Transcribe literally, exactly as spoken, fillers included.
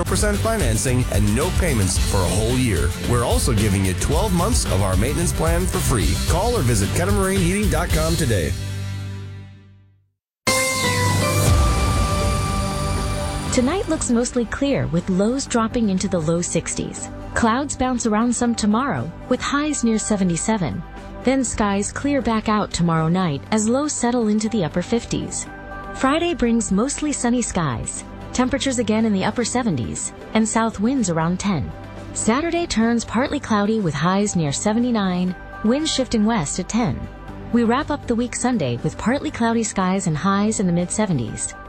zero percent financing and no payments for a whole year. We're also giving you twelve months of our maintenance plan for free. Call or visit Kettle Heating dot com today. Tonight looks mostly clear with lows dropping into the low sixties. Clouds bounce around some tomorrow with highs near seventy-seven. Then skies clear back out tomorrow night as lows settle into the upper fifties. Friday brings mostly sunny skies, temperatures again in the upper seventies, and south winds around ten. Saturday turns partly cloudy with highs near seventy-nine, winds shifting west at ten. We wrap up the week Sunday with partly cloudy skies and highs in the mid seventies.